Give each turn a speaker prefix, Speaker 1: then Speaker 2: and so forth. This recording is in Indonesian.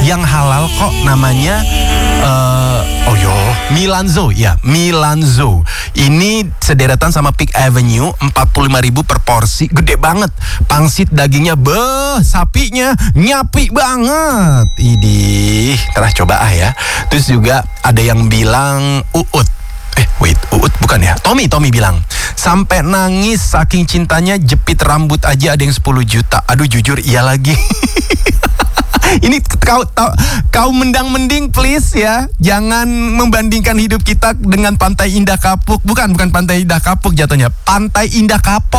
Speaker 1: yang halal kok, namanya Milanzo ya, Milanzo. Ini sederetan sama Peak Avenue, 45.000 per porsi, gede banget. Pangsit dagingnya sapinya nyapi banget. Idih, terah coba ya. Terus juga ada yang bilang Uut bukan ya, Tommy bilang sampai nangis saking cintanya, jepit rambut aja ada yang 10 juta. Aduh jujur iya lagi. Ini kau mendang-mending please ya. Jangan membandingkan hidup kita dengan Pantai Indah Kapuk. Bukan Pantai Indah Kapuk jatuhnya, Pantai Indah Kapok.